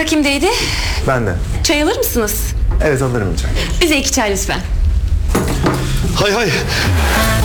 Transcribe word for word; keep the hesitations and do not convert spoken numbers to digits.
kimdeydi? Ben de. Çay alır mısınız? Evet, alırım çay. Bize iki çay lütfen. Hay hay.